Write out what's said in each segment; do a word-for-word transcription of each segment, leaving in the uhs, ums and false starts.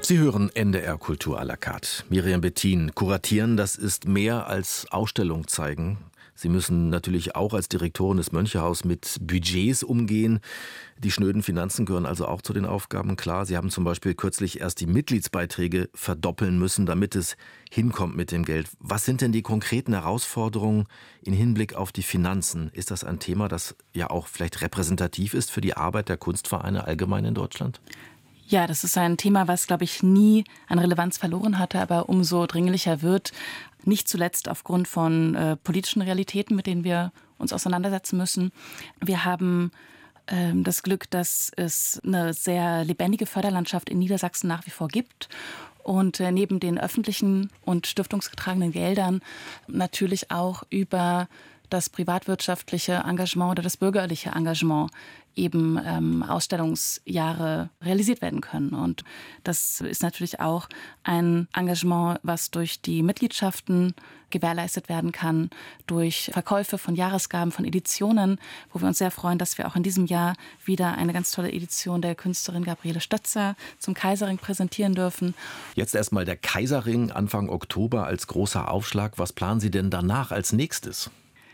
Sie hören N D R Kultur à la carte. Miriam Bettin, kuratieren, das ist mehr als Ausstellung zeigen. Sie müssen natürlich auch als Direktorin des Mönchehaus mit Budgets umgehen. Die schnöden Finanzen gehören also auch zu den Aufgaben. Klar, Sie haben zum Beispiel kürzlich erst die Mitgliedsbeiträge verdoppeln müssen, damit es hinkommt mit dem Geld. Was sind denn die konkreten Herausforderungen im Hinblick auf die Finanzen? Ist das ein Thema, das ja auch vielleicht repräsentativ ist für die Arbeit der Kunstvereine allgemein in Deutschland? Ja, das ist ein Thema, was, glaube ich, nie an Relevanz verloren hatte, aber umso dringlicher wird. Nicht zuletzt aufgrund von äh, politischen Realitäten, mit denen wir uns auseinandersetzen müssen. Wir haben äh, das Glück, dass es eine sehr lebendige Förderlandschaft in Niedersachsen nach wie vor gibt. Und äh, neben den öffentlichen und stiftungsgetragenen Geldern natürlich auch über das privatwirtschaftliche Engagement oder das bürgerliche Engagement eben ähm, Ausstellungsjahre realisiert werden können. Und das ist natürlich auch ein Engagement, was durch die Mitgliedschaften gewährleistet werden kann, durch Verkäufe von Jahresgaben, von Editionen, wo wir uns sehr freuen, dass wir auch in diesem Jahr wieder eine ganz tolle Edition der Künstlerin Gabriele Stötzer zum Kaiserring präsentieren dürfen. Jetzt erstmal der Kaiserring Anfang Oktober als großer Aufschlag. Was planen Sie denn danach als nächstes?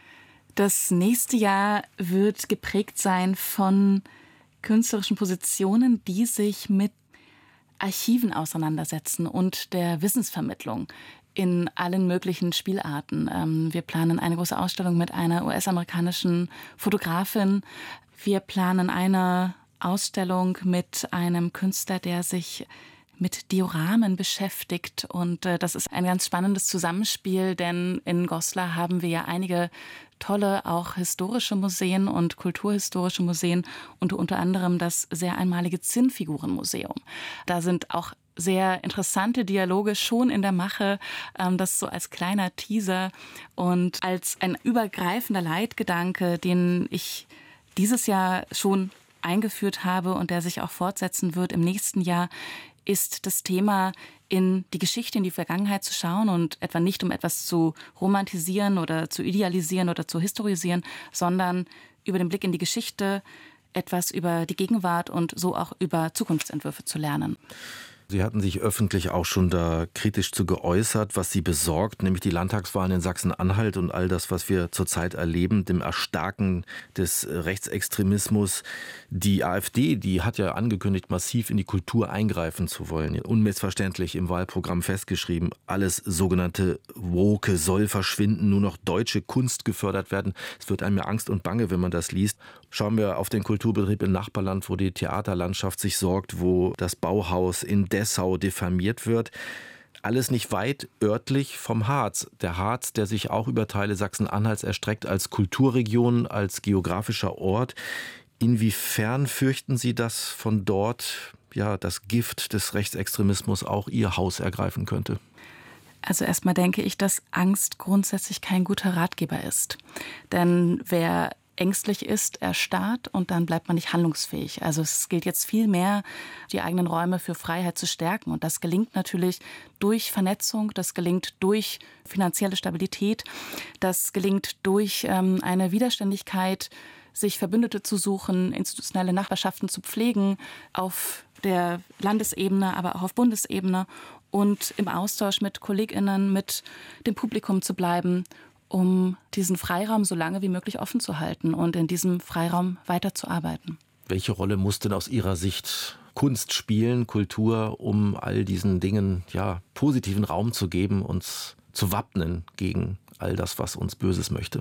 Das nächste Jahr wird geprägt sein von künstlerischen Positionen, die sich mit Archiven auseinandersetzen und der Wissensvermittlung in allen möglichen Spielarten. Wir planen eine große Ausstellung mit einer U S-amerikanischen Fotografin. Wir planen eine Ausstellung mit einem Künstler, der sich mit Dioramen beschäftigt. Und äh, das ist ein ganz spannendes Zusammenspiel, denn in Goslar haben wir ja einige tolle, auch historische Museen und kulturhistorische Museen und unter anderem das sehr einmalige Zinnfigurenmuseum. Da sind auch sehr interessante Dialoge schon in der Mache, ähm, das so als kleiner Teaser und als ein übergreifender Leitgedanke, den ich dieses Jahr schon eingeführt habe und der sich auch fortsetzen wird im nächsten Jahr, ist das Thema, in die Geschichte, in die Vergangenheit zu schauen und etwa nicht, um etwas zu romantisieren oder zu idealisieren oder zu historisieren, sondern über den Blick in die Geschichte etwas über die Gegenwart und so auch über Zukunftsentwürfe zu lernen. Sie hatten sich öffentlich auch schon da kritisch zu geäußert, was Sie besorgt, nämlich die Landtagswahlen in Sachsen-Anhalt und all das, was wir zurzeit erleben, dem Erstarken des Rechtsextremismus. Die AfD, die hat ja angekündigt, massiv in die Kultur eingreifen zu wollen. Unmissverständlich im Wahlprogramm festgeschrieben, alles sogenannte Woke soll verschwinden, nur noch deutsche Kunst gefördert werden. Es wird einem ja Angst und Bange, wenn man das liest. Schauen wir auf den Kulturbetrieb im Nachbarland, wo die Theaterlandschaft sich sorgt, wo das Bauhaus in Dessau diffamiert wird. Alles nicht weit örtlich vom Harz. Der Harz, der sich auch über Teile Sachsen-Anhalts erstreckt als Kulturregion, als geografischer Ort. Inwiefern fürchten Sie, dass von dort ja das Gift des Rechtsextremismus auch Ihr Haus ergreifen könnte? Also erstmal denke ich, dass Angst grundsätzlich kein guter Ratgeber ist. Denn wer ängstlich ist, erstarrt und dann bleibt man nicht handlungsfähig. Also es gilt jetzt viel mehr, die eigenen Räume für Freiheit zu stärken. Und das gelingt natürlich durch Vernetzung, das gelingt durch finanzielle Stabilität, das gelingt durch ähm, eine Widerständigkeit, sich Verbündete zu suchen, institutionelle Nachbarschaften zu pflegen, auf der Landesebene, aber auch auf Bundesebene und im Austausch mit KollegInnen, mit dem Publikum zu bleiben, um diesen Freiraum so lange wie möglich offen zu halten und in diesem Freiraum weiterzuarbeiten. Welche Rolle muss denn aus Ihrer Sicht Kunst spielen, Kultur, um all diesen Dingen ja positiven Raum zu geben, uns zu wappnen gegen all das, was uns Böses möchte?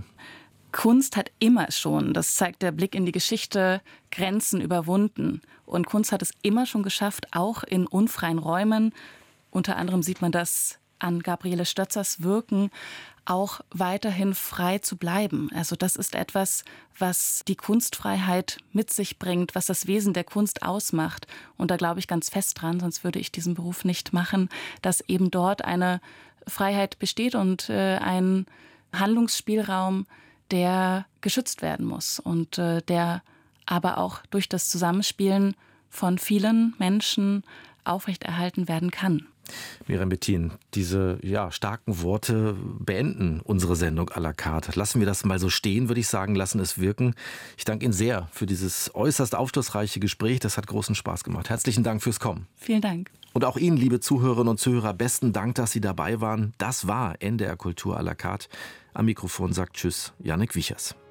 Kunst hat immer schon, das zeigt der Blick in die Geschichte, Grenzen überwunden. Und Kunst hat es immer schon geschafft, auch in unfreien Räumen, unter anderem sieht man das an Gabriele Stötzers Wirken, auch weiterhin frei zu bleiben. Also das ist etwas, was die Kunstfreiheit mit sich bringt, was das Wesen der Kunst ausmacht. Und da glaube ich ganz fest dran, sonst würde ich diesen Beruf nicht machen, dass eben dort eine Freiheit besteht und äh, ein Handlungsspielraum, der geschützt werden muss und äh, der aber auch durch das Zusammenspielen von vielen Menschen aufrechterhalten werden kann. Miriam Bettin, diese ja, starken Worte beenden unsere Sendung à la carte. Lassen wir das mal so stehen, würde ich sagen, lassen es wirken. Ich danke Ihnen sehr für dieses äußerst aufschlussreiche Gespräch. Das hat großen Spaß gemacht. Herzlichen Dank fürs Kommen. Vielen Dank. Und auch Ihnen, liebe Zuhörerinnen und Zuhörer, besten Dank, dass Sie dabei waren. Das war N D R Kultur à la carte. Am Mikrofon sagt Tschüss, Jannik Wiechers.